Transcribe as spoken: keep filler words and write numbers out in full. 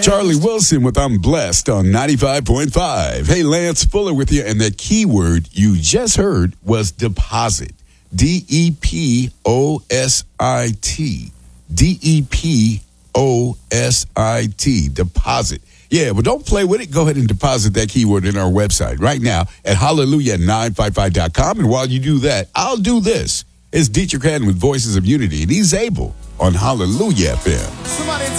Charlie Wilson with I'm Blessed on ninety-five point five. Hey, Lance Fuller with you. And that keyword you just heard was deposit. D E P O S I T. D E P O S I T. Deposit. Yeah, but don't play with it. Go ahead and deposit that keyword in our website right now at hallelujah nine five five dot com. And while you do that, I'll do this. It's Dietrich Haddon with Voices of Unity, and he's able on Hallelujah F M. Somebody